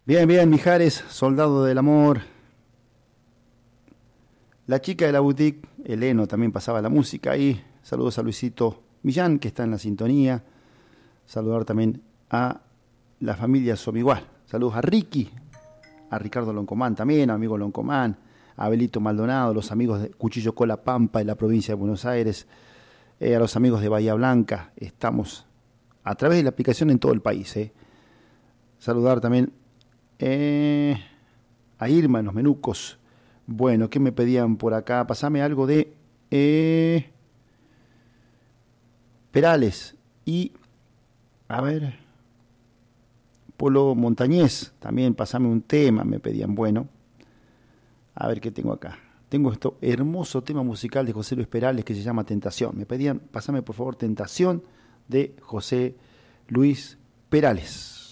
Bien, bien, Mijares, soldado del amor. La chica de la boutique, Eleno, también pasaba la música ahí. Saludos a Luisito Millán, que está en la sintonía. Saludar también a la familia Somigual. Saludos a Ricky, a Ricardo Loncomán también, amigo Loncomán, a Abelito Maldonado, los amigos de Cuchillo Cola Pampa en la provincia de Buenos Aires, a los amigos de Bahía Blanca. Estamos a través de la aplicación en todo el país. Saludar también a Irma en los Menucos. Bueno, ¿qué me pedían por acá? Pasame algo de Perales y, a ver, Polo Montañés. También pasame un tema, me pedían. Bueno, a ver qué tengo acá. Tengo esto hermoso tema musical de José Luis Perales que se llama Tentación. Me pedían, pasame por favor Tentación de José Luis Perales.